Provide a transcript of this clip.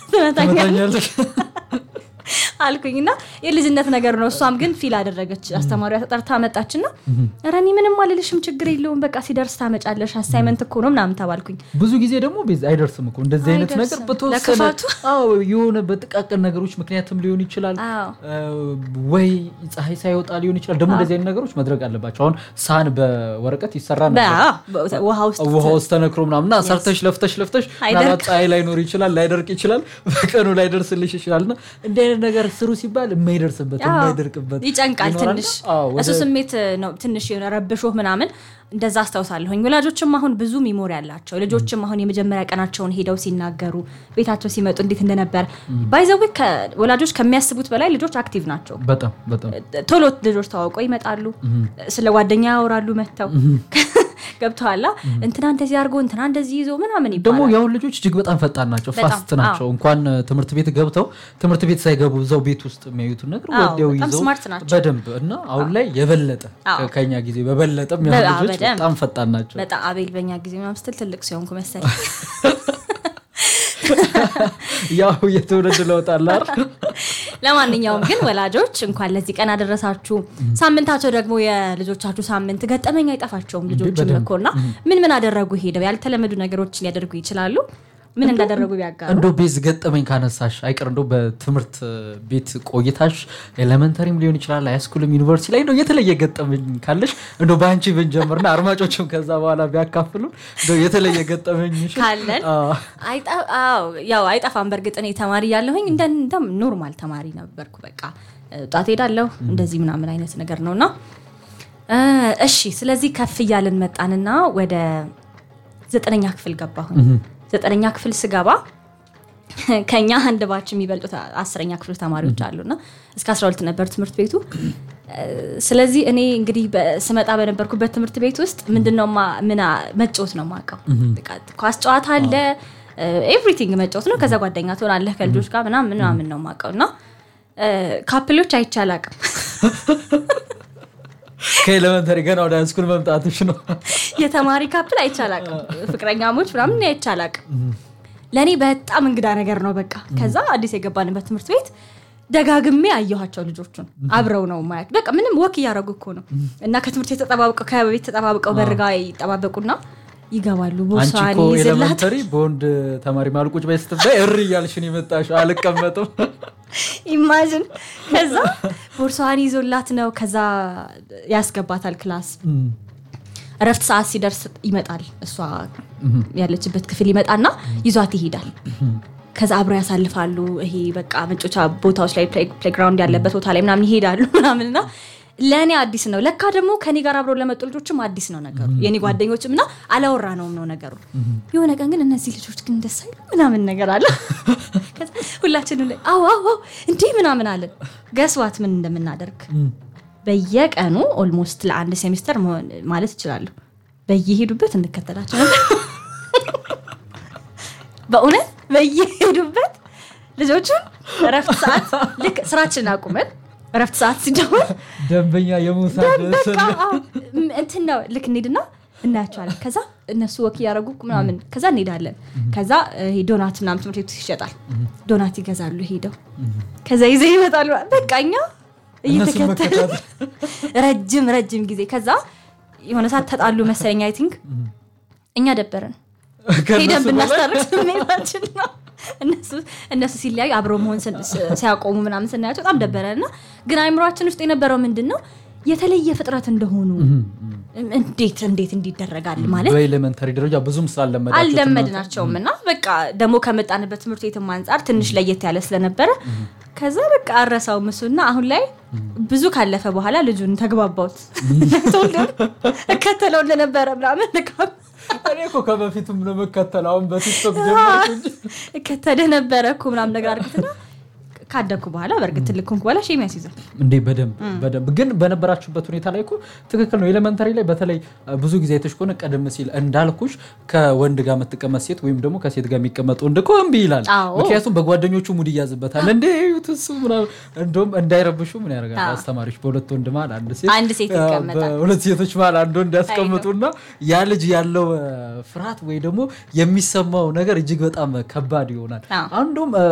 ትመታኛለሽ አልኩኝና የልጅነት ነገር ነው እሷም ግን ፊል አደረገች አስተማሪዋ ተጠርታ መጣችና አራኒ ምንም አልልሽም ችግር የለውም በቃ ሲደርስ ታመጫለሽ አሳይመንት እኮ ነው ምናምን ተባልኩኝ ብዙ ጊዜ ደግሞ ቤዝ አይደርስም እኮ እንደዚህ አይነት ነገር በተወሰነ የሆነ በጥቃቅን ነገሮች ምክንያቱም ሊሆን ይችላል ወይ ፀሐይ ሳይወጣ ሊሆን ይችላል ደግሞ እንደዚህ አይነት ነገሮች መድረግ አለባቸው አሁን ሳን በወረቀት ይሰራ ነበር ውሃ ውስጥ ተነክሮ ምናምንና ሰርተሽ ለፍተሽ ፀሐይ ላይ ኖር ይችላል ላይደርቅ ይችላል በቀኑ ላይ ደርስልሽ ይችላልና እንደ ነገር ስሩ ሲባል የማይደርቅበት ይጨንቃል ትንሽ እሱ ስሜት ነው ትንሽ የረብሾ ምናምን እንደዛ አስተውሳለሁኝ ወላጆችም አሁን ብዙ ሚሞሪ አላቸው ልጆችም አሁን የመጀመሪያ ቀናቸውን ሄደው ሲናገሩ ቤታቸው ሲመጡ እንዴት እንደነበር ባይዘው ወላጆች ከሚያስቡት በላይ ልጆች አክቲቭ ናቸው በጣም ቶሎ ልጆች ታውቀው ይመጣሉ ስለ ጓደኛ ያወራሉ መተው ገብቷላ እንትና እንደዚህ አርጎ እንትና እንደዚህ ይዞ ምናምን ይባላል ደሞ ያው ልጆች እጅግ በጣም ፈጣን ናቸው ፋስት ናቸው እንኳን ትምርት ቤት ገብተው ትምርት ቤት ሳይገቡ እዛው ቤት ውስጥ የሚያዩት ነገር ወዲያው ይዘው በደንብ እና አሁን ላይ የበለጠ ከኛ ጊዜ በበለጠም ያው ልጆች በጣም ፈጣን ናቸው በጣም አቤል በእኛ ጊዜ ማምስተል ትልቅ ሲሆንኩ መሰለኝ ያው የተወለደ ለውጣላ ለማንኛውም ግን ወላጆች እንኳን ለዚህ ቀን አደረሳችሁ ሳምንታቸው ደግሞ የልጆቻችሁ ሳምንት ገጠመኛ አይጣፋቸውም ልጆችም እኮና ምን አደረጉ ሄደው ያልተለመዱ ነገሮችን ያደርጉ ይችላሉ ምን እንዳደረጉ ቢያጋሩ እንዶ ቤዝ ገጠመኝ ካነሳሽ አይቀር እንዶ በትምርት ቤት ቆይታሽ ኤሌመንተሪም ሊሆን ይችላል ሃይስኩልም ዩኒቨርሲቲ ላይ ነው የተለየ ገጠመኝ ካለሽ እንዶ ባንቺ ብንጀምርና አርማጮችም ከዛ በኋላ ቢያካፍሉ እንዶ የተለየ ገጠመኝ ካለን ያው አይጣፋም በርግጥ እኔ ተማሪ ያለሁኝ እንደም ኖርማል ተማሪ ነበርኩ በቃ ጣት ሄዳለሁ እንደዚህ ምናምን አይነት ነገር ነውና እሺ ስለዚህ ከፍ ይያልን መጣንና ወደ 9ኛ ክፍል ገባሁኝ 9ኛ ክፍል ስገባ ከኛ አንድ ባች የሚበልጡት 10ኛ ክፍል ተማሪዎች አሉና እስከ 12 ነበር ትምህርት ቤቱ ስለዚህ እኔ እንግዲህ ስመጣ በነበርኩበት ትምህርት ቤት ውስጥ ምንድነው መጫወት ነው ማቀው በቃ ኳስ ጨዋታ አለ ኤቭሪቲንግ መጫወት ነው ከዛ ጓደኛ ትሆናለህ ከልጆች ጋር ምናምን ነው ማቀውና ካፕሎች አይቻላቅም ከኤሌመንተሪ ገና ወደ ሃይስኩል መምጣትሽ ነው የተማሪ ካፕል አይቻላቅም ፍቅረኛሞች ምናምን አይቻላቅም ለኔ በጣም እንግዳ ነገር ነው በቃ ከዛ አዲስ የገባንበት ትምህርት ቤት ደጋግሜ አየኋቸው ልጆቹን አብረው ነው ማለት በቃ ምንም ወክ ያረጉ እኮ ነው እና ከትምህርት የተጠባበቀው ከቤት ተጠባበቀው በርጋ ይጠባበቁና ይገባሉ ቦርሳኒ ይዘላት ኤሌመንተሪ ቦንድ ተማሪ ማልቁጭ በስተባይ እሪ ያልሽን ይመጣሽ አልቀመጥም ኢማጂን ከዛ ቦርሳኒ ይዞላት ነው ከዛ ያስገባታል ክላስ ረፍት ሰዓት ሲደርስ ይመጣል እሷ ያለችበት ክፍል ይመጣና ይዟት ይሄዳል ከዛ አብረው ያሳልፋሉ ይሄ በቃ መጫወቻ ቦታዎች ላይ ፕሌግራውንድ ያለበት ቦታ ላይ ምናምን ይሄዳሉ ምናምንና ለኔ አዲስ ነው ለካ ደግሞ ከኔ ጋር አብረው ለመጡ ልጆችም አዲስ ነው ነገሩ የኔ ጓደኞችምና አላወራ ነው ነገሩ የሆነ ቀን ግን እነዚህ ልጆች ግን ደሳይ ምናምን ነገር አለ ከዛ ሁላችንም ላይ አው እንዴ ምናምን አለ ገስዋት ምን እንደምናደርግ በየቀኑ ኦልሞስት ለአንድ ሴሚስተር ማለት ይችላል በየሄዱበት እንከተላቸው በእውነት በየሄዱበት ልጆቹን ረፍት ሰዓት ልክ ስራችን አቁመን ረፍት ሰዓት ሲደውል ደንበኛ የሙሳድ እንትን ነው ልክ እንሂድና እናያቸዋለን ከዛ እነሱ ወክ ያረጉ ምናምን ከዛ እንሄዳለን ከዛ ዶናት ምናምን ትምህርት ቤት ይሸጣል ዶናት ይገዛሉ ሄደው ከዛ ይዘው ይመጣሉ በቃኛ እየተከተለ ረጅም ጊዜ ከዛ የሆነ ሰዓት ተጣሉ መሰለኝ አይ ቲንክ እኛ ደበረን ሄደን ብናስታርቅ ስሜታችን ነው እነሱ ሲለያዩ አብረው መሆን ሲያቆሙ ምናምን ስናያቸው በጣም ደበረና ግን አይምሮአችን ውስጥ የነበረው ምንድነው የተለየ ፍጥረት እንደሆኑ እንዴት እንዲደረጋል ማለት በኤሌመንተሪ ደረጃ ብዙም አልለመድናቸውምና በቃ ደሞ ከመጣንበት ትምህርት ቤትም አንፃር ትንሽ ለየት ያለ ስለነበረ ከዛ በቃ አረሳው መስልና አሁን ላይ ብዙ ካለፈ በኋላ ልጁን ተግባባውት ከተለው ለነበረ ምናምን ለካም እኔ እኮ ከበፊቱም ነው መከተላውን በቲክቶክ ጀምሮ ከተደ ነበረኩ ምናምን ነገር አድርግትና ካደኩ በኋላ በርግጥ ልኩን በኋላ ሼም ያስይዛል እንዴ በደም ግን በነበራችሁበት ሁኔታ ላይ እኮ ትክክል ነው ኤሌመንተሪ ላይ በተለይ ብዙ ጊዜ አይተሽኮነ ቀደም ሲል እንዳልኩሽ ከወንድ ጋር መተቀመጥ ሴት ወይም ደግሞ ከሴት ጋር የሚቀመጥ ወንድ እኮ እምቢ ይላል ምክንያቱም በጓደኞቹ ሙድ ይያዝበታል እንዴ ዩቱስ ምናምን እንደውም እንዳይረብሹ ምን ያደርጋል አስተማሪዎች በሁለት ወንድ ማለት አንድ ሴት ይቀመጣል በሁለት ሴቶች ማለት አንድ ወንድ ያስቀምጡና ያ ልጅ ያለው ፍርሃት ወይ ደግሞ የሚሰማው ነገር እጅግ በጣም ከባድ ይሆናል አንዱም